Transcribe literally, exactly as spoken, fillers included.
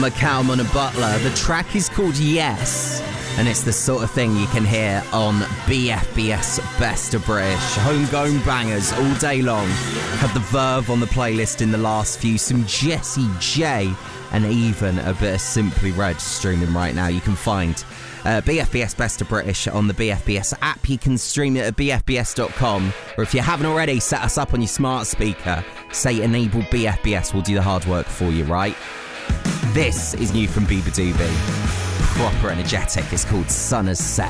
McCalman and Butler. The track is called Yes, and it's the sort of thing you can hear on B F B S Best of British. Homegrown bangers all day long. Had the Verve on the playlist in the last few, some Jessie J, and even a bit of Simply Red streaming right now. You can find uh, B F B S Best of British on the B F B S app. You can stream it at b f b s dot com, or if you haven't already, set us up on your smart speaker. Say enable B F B S, we'll do the hard work for you, right? This is new from Bieber Doobie. Proper energetic. It's called Sun Has Set.